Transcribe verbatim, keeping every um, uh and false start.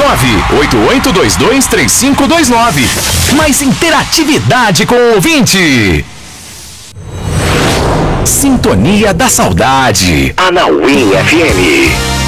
nove oito oito dois dois três cinco dois nove. Mais interatividade com o ouvinte. Sintonia da Saudade. Anauim F M.